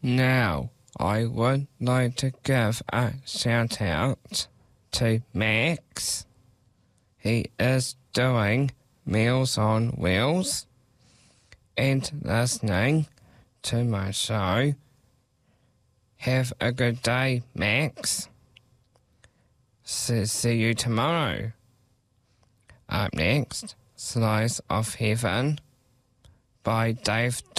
Now, I would like to give a shout out to Max. He is doing Meals on Wheels and listening to my show. Have a good day, Max. See you tomorrow. Up next, Slice of Heaven by Dave